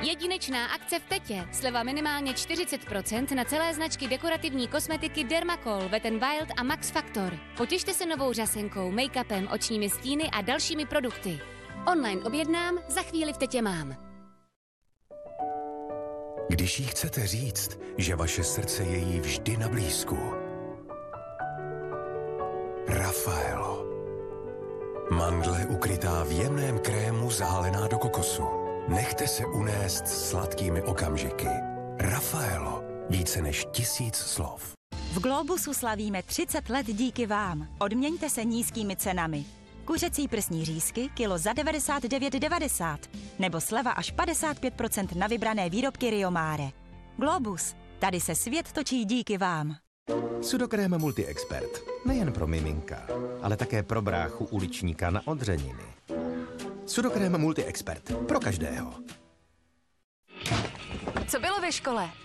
Jedinečná akce v Tetě. Sleva minimálně 40% na celé značky dekorativní kosmetiky Dermacol, Wet n Wild a Max Factor. Potěšte se novou řasenkou, make-upem, očními stíny a dalšími produkty. Online objednám, za chvíli v Tetě mám. Když jí chcete říct, že vaše srdce je jí vždy na blízku. Raffaello. Mandle ukrytá v jemném krému zahalená do kokosu. Nechte se unést sladkými okamžiky. Raffaello. Více než 1000 slov. V Globusu slavíme 30 let díky vám. Odměňte se nízkými cenami. Kuřecí prsní řízky kilo za 99,90. Nebo sleva až 55% na vybrané výrobky Rio Mare. Globus. Tady se svět točí díky vám. Sudokrém Multi-Expert. Nejen pro miminka, ale také pro bráchu uličníka na odřeniny. Sudokrém Multi-Expert. Pro každého. Co bylo ve škole?